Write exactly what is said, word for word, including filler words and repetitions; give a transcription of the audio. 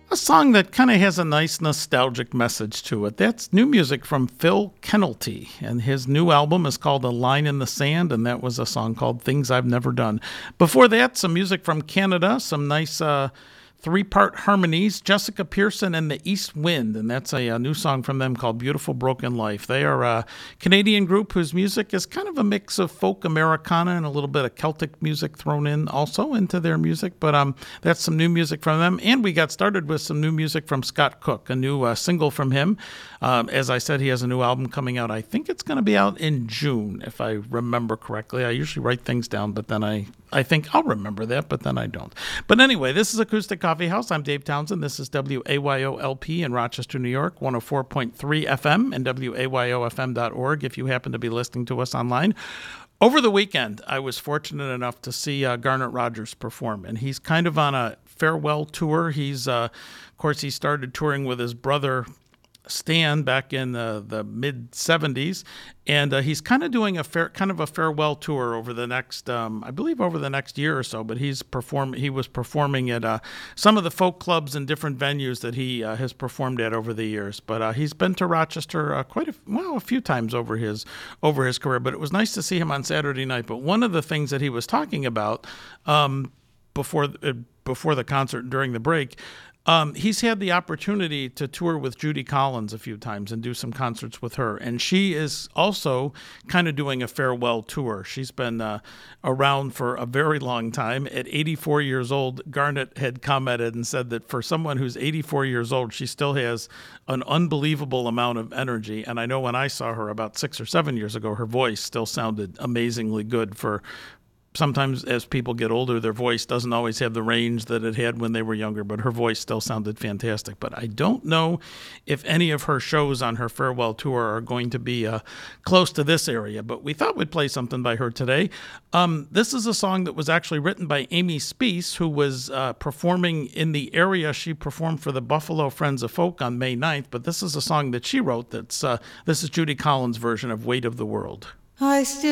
a song that kind of has a nice nostalgic message to it. That's new music from Phil Kennelty, and his new album is called A Line in the Sand, and that was a song called Things I've Never Done. Before that, some music from Canada, some nice uh, three-part harmonies, Jessica Pearson and the East Wind, and that's a, a new song from them called Beautiful Broken Life. They are a Canadian group whose music is kind of a mix of folk Americana and a little bit of Celtic music thrown in also into their music, but um, that's some new music from them. And we got started with some new music from Scott Cook, a new uh, single from him. Um, as I said, he has a new album coming out. I think it's going to be out in June, if I remember correctly. I usually write things down, but then I, I think I'll remember that, but then I don't. But anyway, this is Acoustic Coffee House. I'm Dave Townsend. This is W A Y O L P in Rochester, New York, one oh four point three F M and W A Y O F M dot org if you happen to be listening to us online. Over the weekend, I was fortunate enough to see uh, Garnet Rogers perform, and he's kind of on a farewell tour. He's, uh, of course, he started touring with his brother Stan back in the, the mid seventies, and uh, he's kind of doing a fair, kind of a farewell tour over the next, um, I believe, over the next year or so. But he's perform, he was performing at uh, some of the folk clubs and different venues that he uh, has performed at over the years. But uh, he's been to Rochester uh, quite a well a few times over his over his career. But it was nice to see him on Saturday night. But one of the things that he was talking about um, before uh, before the concert during the break. Um, he's had the opportunity to tour with Judy Collins a few times and do some concerts with her. And she is also kind of doing a farewell tour. She's been uh, around for a very long time. At eighty-four years old, Garnet had commented and said that for someone who's eighty-four years old, she still has an unbelievable amount of energy. And I know when I saw her about six or seven years ago, her voice still sounded amazingly good for Sometimes as people get older, their voice doesn't always have the range that it had when they were younger, but her voice still sounded fantastic. But I don't know if any of her shows on her farewell tour are going to be uh, close to this area, but we thought we'd play something by her today. Um, this is a song that was actually written by Amy Speece, who was uh, performing in the area. She performed for the Buffalo Friends of Folk on May ninth, but this is a song that she wrote. That's uh, this is Judy Collins' version of Weight of the World. I still